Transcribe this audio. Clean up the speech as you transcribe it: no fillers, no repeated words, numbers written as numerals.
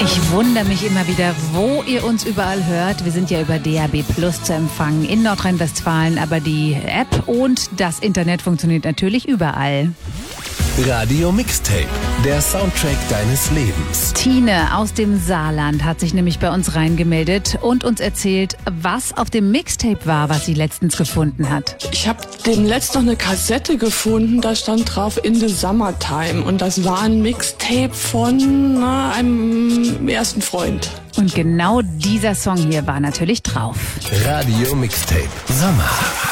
Ich wundere mich immer wieder, wo ihr uns überall hört. Wir sind ja über DAB+ zu empfangen in Nordrhein-Westfalen, aber die App und das Internet funktioniert natürlich überall. Radio Mixtape, der Soundtrack deines Lebens. Tine aus dem Saarland hat sich nämlich bei uns reingemeldet und uns erzählt, was auf dem Mixtape war, was sie letztens gefunden hat. Ich habe demnächst noch eine Kassette gefunden, da stand drauf In the Summertime und das war ein Mixtape von einem ersten Freund. Und genau dieser Song hier war natürlich drauf. Radio Mixtape, Sommer.